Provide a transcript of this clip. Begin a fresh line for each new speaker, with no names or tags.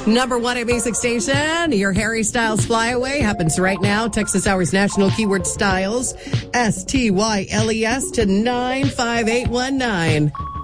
Number one at Basic Station, your Harry Styles Flyaway happens right now. Texas Hour's national keyword Styles, STYLES to 95819.